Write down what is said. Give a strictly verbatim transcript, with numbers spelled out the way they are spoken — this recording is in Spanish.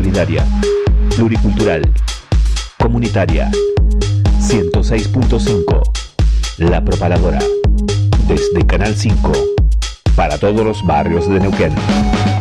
solidaria, pluricultural, comunitaria. ciento seis punto cinco, La Propaladora. Desde Canal cinco, para todos los barrios de Neuquén.